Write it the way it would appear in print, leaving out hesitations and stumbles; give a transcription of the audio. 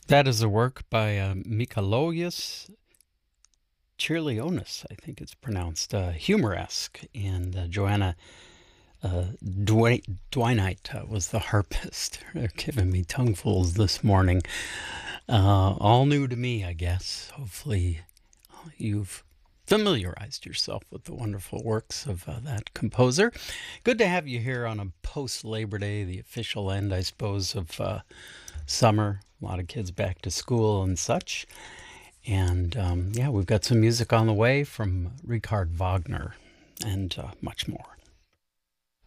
That is a work by Mikalojus Chirlionis, I think it's pronounced, humoresque, and Joanna Dwinite was the harpist. They're giving me tonguefuls this morning. All new to me, I guess. Hopefully, you've familiarized yourself with the wonderful works of that composer. Good to have you here on a post Labor Day, the official end, I suppose, of summer. A lot of kids back to school and such. And yeah, we've got some music on the way from Richard Wagner and much more.